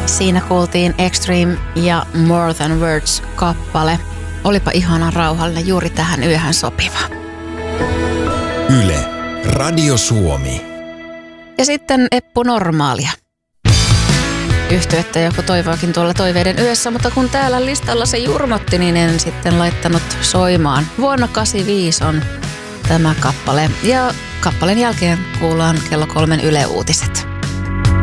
Siinä kuultiin Extreme ja More Than Words -kappale. Olipa ihanan rauhallinen, juuri tähän yöhön sopiva. Yle, Radio Suomi. Ja sitten Eppu Normaalia. Yhtyettä joku toivoakin tuolla toiveiden yössä, mutta kun täällä listalla se jurmotti, niin en sitten laittanut soimaan. Vuonna 1985 on tämä kappale ja kappaleen jälkeen kuullaan kello 3 Yle Uutiset.